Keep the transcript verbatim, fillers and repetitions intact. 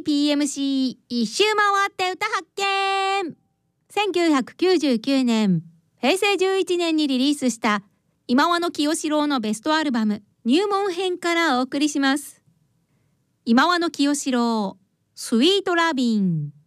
ーピーエムシー 一周回って歌発見。せんきゅうひゃくきゅうじゅうきゅうねん、へいせいじゅういちねんにリリースした今和の清志郎のベストアルバム入門編からお送りします。今和の清志郎、スイートラビン。